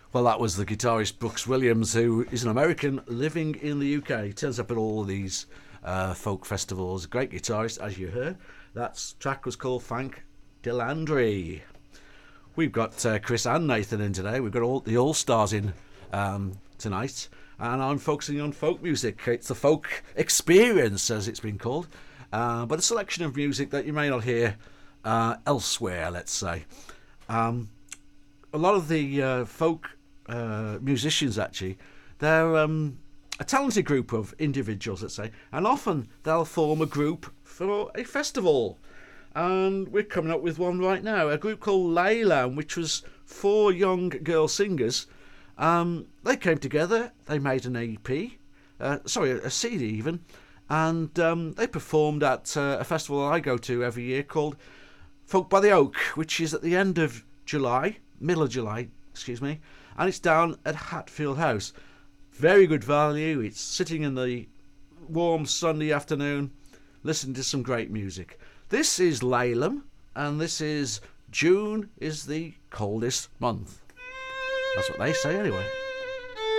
Well, that was the guitarist Brooks Williams, who is an American living in the UK. He turns up at all these folk festivals. Great guitarist, as you heard. That track was called Frank Delandry. We've got Chris and Nathan in today. We've got all the All-Stars in tonight. And I'm focusing on folk music. It's the folk experience, as it's been called. But a selection of music that you may not hear elsewhere, let's say. A lot of the folk musicians, actually, they're a talented group of individuals, let's say, and often they'll form a group for a festival. And we're coming up with one right now, a group called Leyland, which was 4 young girl singers. They came together, they made an EP, a CD even, and they performed at a festival I go to every year called Folk by the Oak, which is at the end of July, middle of July, and it's down at Hatfield House. Very good value. It's sitting in the warm Sunday afternoon, listening to some great music. This is Laylam, and this is June is the coldest month. That's what they say anyway.